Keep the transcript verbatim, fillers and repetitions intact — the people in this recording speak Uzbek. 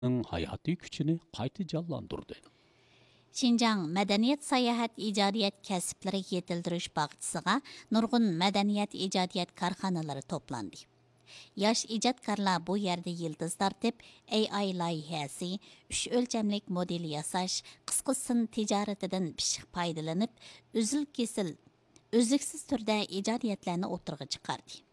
hayati kuchini qayta jonlantirdi. Şinjan Мәдәният Саяхат İcadiyat Kəsipləri Yetildiriş Bağçısıға nurgun Мәдәният İcadiyat Karxanaları toplandı. Yaş icadkarlar bu yerde yıldız tartib, A I layihəsi, üç ölçemlik model yasaş, qısqısın ticaretidən pişik paydalanıb, üzül kesil, üzlüksüz türdə icadiyatlarını oturğa çıxardı.